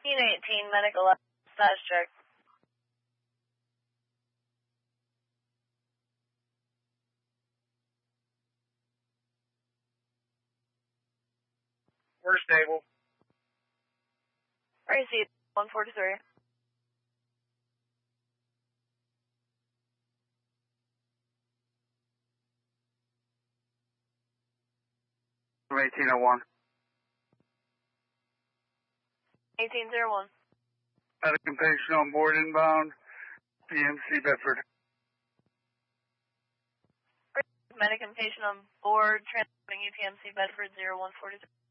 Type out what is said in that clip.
18 medical status check. We're stable. RAC 143. From 1801. 1801. Medical patient on board inbound, PMC Bedford. Medical patient on board, transporting UPMC Bedford 0143.